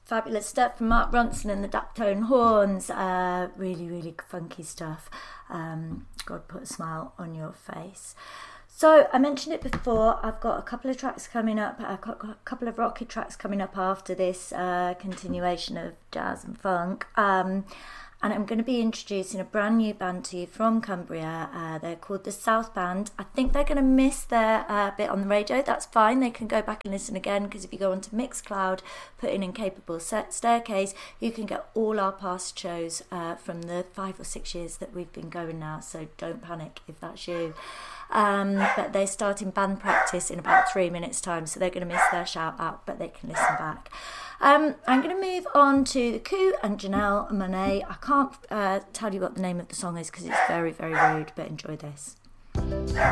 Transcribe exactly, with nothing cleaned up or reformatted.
Fabulous stuff from Mark Ronson and the Ducktone Horns. Uh, really, really funky stuff. Um, God, put a smile on your face. So I mentioned it before, I've got a couple of tracks coming up, I've got a couple of rocky tracks coming up after this uh, continuation of jazz and funk. Um, and I'm going to be introducing a brand new band to you from Cumbria. Uh, they're called the South Band. I think they're going to miss their uh, bit on the radio. That's fine. They can go back and listen again, because if you go onto Mixcloud, put in Incapable Set Staircase, you can get all our past shows uh, from the five or six years that we've been going now. So don't panic if that's you. Um, but they're starting band practice in about three minutes time, so they're going to miss their shout out, but they can listen back. Um, I'm going to move on to The Coup and Janelle Monáe. I can't uh, tell you what the name of the song is because it's very, very rude, but enjoy this.